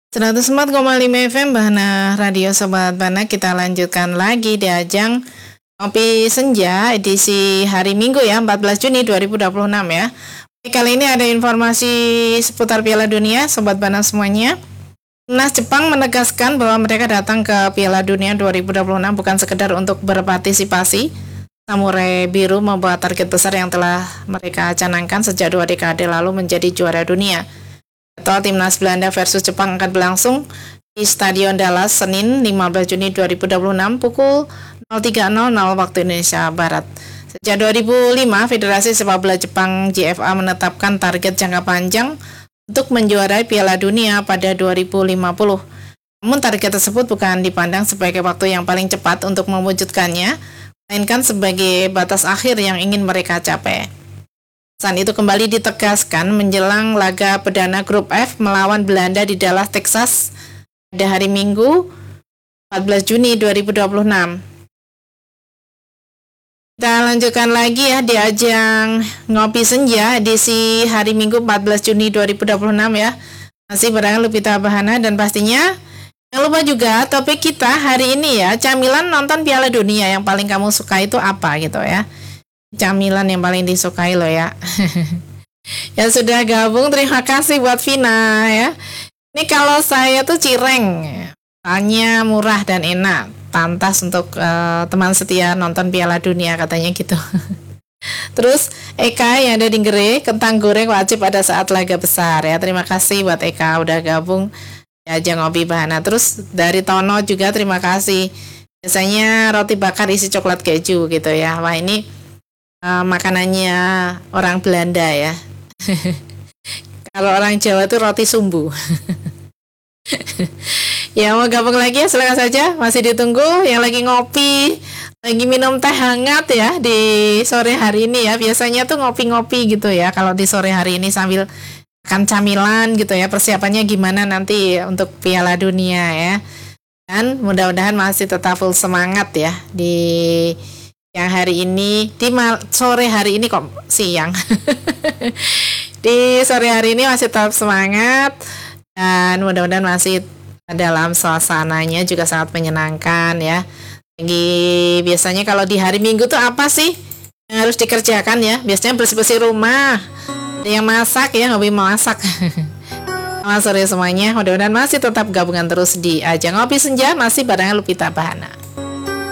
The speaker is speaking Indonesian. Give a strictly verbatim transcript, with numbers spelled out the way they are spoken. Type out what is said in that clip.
seratus empat koma lima F M Bahana Radio Sobat Bana. Kita lanjutkan lagi di ajang Ngopi Senja edisi hari Minggu ya, empat belas Juni dua ribu dua puluh enam ya. Kali ini ada informasi seputar Piala Dunia Sobat Bana semuanya. Timnas Jepang menegaskan bahwa mereka datang ke Piala Dunia dua ribu dua puluh enam bukan sekedar untuk berpartisipasi. Samurai Biru membawa target besar yang telah mereka canangkan sejak dua dekade lalu menjadi juara dunia. Battle Timnas Belanda versus Jepang akan berlangsung di Stadion Dallas Senin lima belas Juni dua ribu dua puluh enam pukul nol tiga nol nol waktu Indonesia Barat. Sejak dua ribu lima, Federasi Sepak Bola Jepang J F A menetapkan target jangka panjang untuk menjuarai Piala Dunia pada dua ribu lima puluh. Namun target tersebut bukan dipandang sebagai waktu yang paling cepat untuk mewujudkannya, melainkan sebagai batas akhir yang ingin mereka capai. Pesan itu kembali ditegaskan menjelang laga perdana grup F melawan Belanda di Dallas, Texas pada hari Minggu empat belas Juni dua ribu dua puluh enam. Kita lanjutkan lagi ya di ajang Ngopi Senja edisi hari Minggu empat belas Juni dua ribu dua puluh enam ya. Masih barengan Lupita Bahana dan pastinya jangan lupa juga topik kita hari ini ya, camilan nonton Piala Dunia yang paling kamu suka itu apa gitu ya. Camilan yang paling disukai lo ya. Yang sudah gabung terima kasih buat Vina ya. Ini kalau saya tuh cireng, soalnya murah dan enak, pantas untuk uh, teman setia nonton Piala Dunia katanya gitu. Terus Eka yang ada di Gere, kentang goreng wajib pada saat laga besar ya. Terima kasih buat Eka udah gabung ya ajang Ngopi Bahana. Terus dari Tono juga terima kasih. Biasanya roti bakar isi coklat keju gitu ya. Wah ini Uh, makanannya orang Belanda ya. Kalau orang Jawa itu roti sumbu. Ya mau gabung lagi ya silakan saja, masih ditunggu. Yang lagi ngopi, lagi minum teh hangat ya di sore hari ini ya. Biasanya tuh ngopi-ngopi gitu ya kalau di sore hari ini sambil makan camilan gitu ya. Persiapannya gimana nanti untuk Piala Dunia ya. Dan mudah-mudahan masih tetap full semangat ya di yang hari ini, di mal- sore hari ini kok siang. Di sore hari ini masih tetap semangat dan mudah-mudahan masih dalam suasananya juga sangat menyenangkan ya. Lagi biasanya kalau di hari Minggu tuh apa sih yang harus dikerjakan ya? Biasanya bersih-bersih rumah, ada yang masak ya, hobi masak. Selamat sore semuanya, mudah-mudahan masih tetap gabungan terus di ajang Ngopi Senja masih barengan Lupita Bahana.